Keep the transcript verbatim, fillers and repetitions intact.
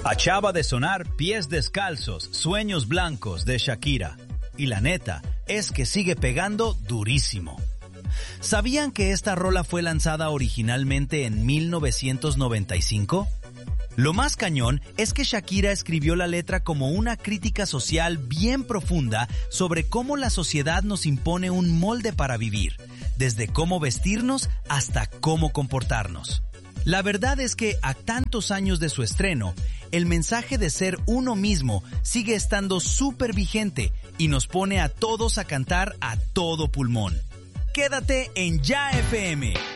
Acaba de sonar Pies Descalzos, Sueños Blancos de Shakira. Y la neta es que sigue pegando durísimo. ¿Sabían que esta rola fue lanzada originalmente en mil novecientos noventa y cinco? Lo más cañón es que Shakira escribió la letra como una crítica social bien profunda sobre cómo la sociedad nos impone un molde para vivir, desde cómo vestirnos hasta cómo comportarnos. La verdad es que a tantos años de su estreno, el mensaje de ser uno mismo sigue estando súper vigente y nos pone a todos a cantar a todo pulmón. Quédate en Ya F M.